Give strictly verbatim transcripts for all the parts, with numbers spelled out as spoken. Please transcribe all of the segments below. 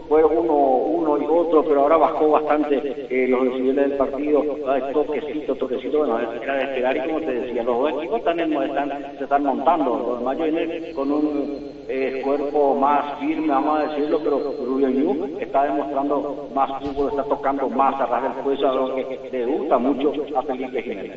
fue uno, uno y otro, pero ahora bajó bastante eh, los decibeles del partido, eh, toquecito, toquecito, bueno, era de esperar, y como te decía, los dos equipos también están, se están montando. Los de Mayo viene con un eh, cuerpo más firme, vamos a decirlo, pero Rubio Ñu está demostrando más fútbol, está tocando más a ras del cuello, algo que le gusta mucho a Felipe Jiménez.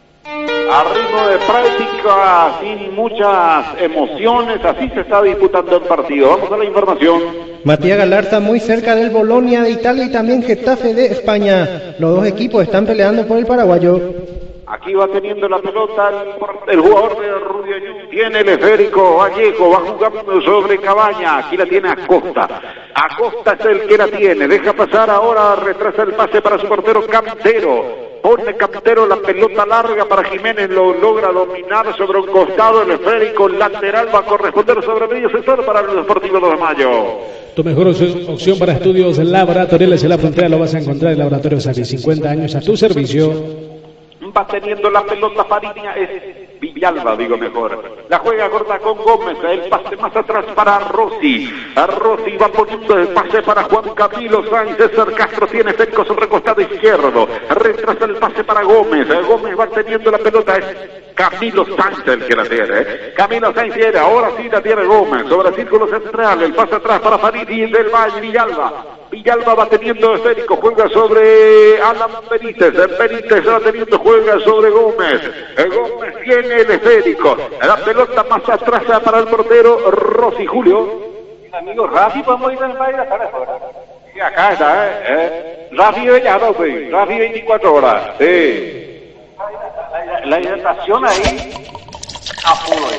A ritmo de práctica, sin muchas emociones, así se está disputando el partido. Vamos a la información. Matías Galarza muy cerca del Bolonia de Italia y también Getafe de España. Los dos equipos están peleando por el paraguayo. Aquí va teniendo la pelota el, el jugador de Rubio Ñu. Tiene el esférico Vallejo, va jugando sobre Cabaña. Aquí la tiene Acosta. Acosta es el que la tiene. Deja pasar ahora, retrasa el pase para su portero Cantero. Pone Cantero la pelota larga para Jiménez, lo logra dominar sobre un costado, el esférico lateral va a corresponder sobre medio sector para el Deportivo dos de Mayo. Tu mejor opción para estudios laboratoriales en la frontera lo vas a encontrar en Laboratorio Savi, cincuenta años a tu servicio. Va teniendo la pelota Fariña, es Villalba, digo mejor. La juega corta con Gómez, el pase más atrás para Rossi. A Rossi va poniendo el pase para Juan Camilo Sáenz. César Castro tiene cerco sobre el costado izquierdo. Retrasa el pase para Gómez. Gómez va teniendo la pelota, es Camilo Sáenz el que la tiene. ¿eh? Camilo Sáenz tiene, ahora sí la tiene Gómez. Sobre el círculo central, el pase atrás para Faridi del Valle, Villalba. Villalba va teniendo esférico, juega sobre Alan Benítez, Benítez va teniendo, juega sobre Gómez, Gómez tiene el esférico, la pelota más atrás para el portero Rossi. Julio. Amigo Rafi, podemos ir al baile hasta afuera. Sí, acá está, ¿eh? ¿eh? Rafi Bellado, sí, Rafi veinticuatro horas, sí. La, la hidratación ahí, a puro.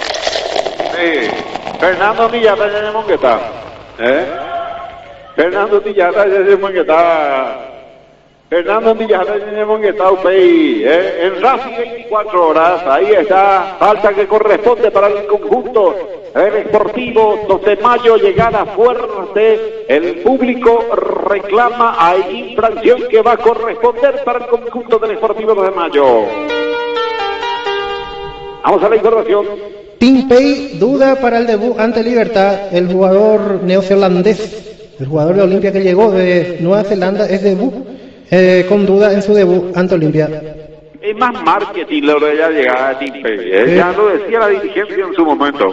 Sí, Fernando Millata ya tenemos que estar, ¿eh? Fernando Millata ya tenemos que estar. Fernando Millata ya tenemos que estar, ¿eh? En Rafi veinticuatro horas, ahí está, falta que corresponde para el conjunto el Sportivo dos de Mayo, llegada fuerte, el público reclama, hay infracción que va a corresponder para el conjunto del Sportivo dos de Mayo. Vamos a la información. Tim Pay duda para el debut ante Libertad. El jugador neozelandés, el jugador de Olimpia que llegó de Nueva Zelanda, es debut eh, con duda en su debut ante Olimpia. Es más marketing lo de la llegada de Tim Pay, ¿eh? Sí. Ya lo decía la dirigencia en su momento.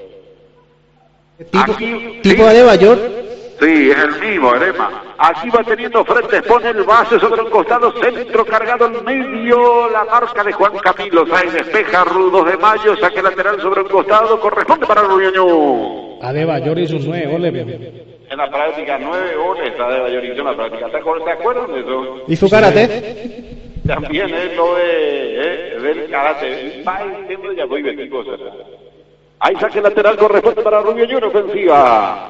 Tipo, Aquí, tipo sí. de Nueva York. Sí, es el mismo, Erema. Aquí va teniendo frente, pone el base sobre un costado, centro cargado en medio, la marca de Juan Camilo Sáenz, despeja Rudos de Mayo, saque lateral sobre un costado, corresponde para Rubio Ñu. Adeba Yor hizo nueve goles. En la práctica, nueve goles, Adeba Yor hizo en la práctica. ¿Te acuerdas de eso? ¿Y su karate? También es lo de, eh, del karate. Va diciendo ya voy de cosas. Ahí saque lateral, corresponde para Rubio Ñu en ofensiva.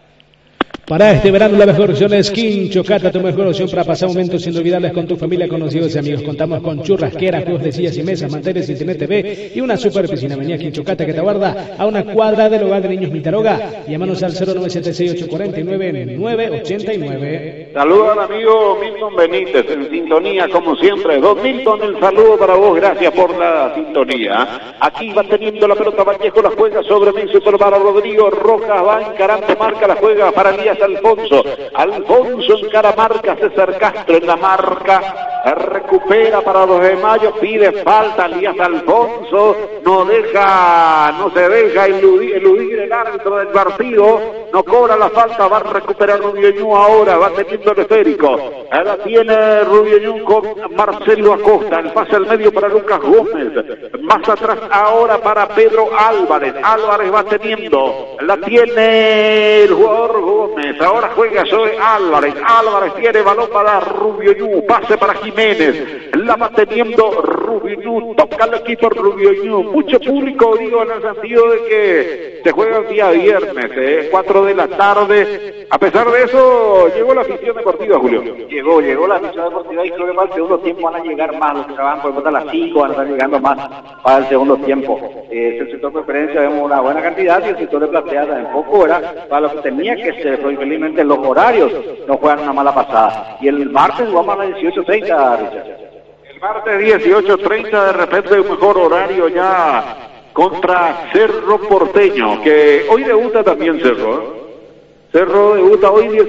Para este verano la mejor opción es Quinchocata, tu mejor opción para pasar momentos inolvidables con tu familia, conocidos y amigos. Contamos con churrasquera, juegos de sillas y mesas, manteles, internet T V y una super piscina. Venía Quinchocata que te aguarda a una cuadra del hogar de niños Mitaroga. Llámanos al cero nueve siete seis ocho cuatro nueve nueve ocho nueve. Saludos al amigo Milton Benítez en sintonía como siempre. Don Milton, el saludo para vos, gracias por la sintonía. Aquí va teniendo la pelota Vallejo, la juega sobre Menzo para Rodrigo Rojas, va encarando, marca, la juega para Elías Alfonso. Alfonso encara, marca César Castro en la marca, recupera para los de Mayo, pide falta Elías Alfonso, no deja, no se deja eludir, eludir el árbitro del partido, no cobra la falta, va a recuperar Rubio Ñu ahora, va teniendo el esférico, ahora tiene Rubio Ñu con Marcelo Acosta, el pase al medio para Lucas Gómez, más atrás ahora para Pedro Álvarez, Álvarez va teniendo, la tiene el jugador Gómez, ahora juega sobre Álvarez, Álvarez tiene balón para Rubio Ñu, pase para Jiménez, la va teniendo Rubio Ñu, toca el equipo Rubio Ñu, mucho público, digo, en el sentido de que se juega el día viernes, eh, cuatro de la tarde, a pesar de eso, llegó la afición deportiva, Julio. Llegó, llegó la afición deportiva y creo que para el segundo tiempo van a llegar más, los que trabajan por a las cinco van a estar llegando más para el segundo tiempo. Eh, el sector de preferencia vemos una buena cantidad y el sector de platea también poco era para lo que tenía que ser, pero infelizmente los horarios no juegan una mala pasada. Y el martes vamos a las dieciocho treinta, Richard. El martes dieciocho treinta, de repente un mejor horario ya contra Cerro Porteño, que hoy debuta también Cerro, ¿eh? Cerro debuta hoy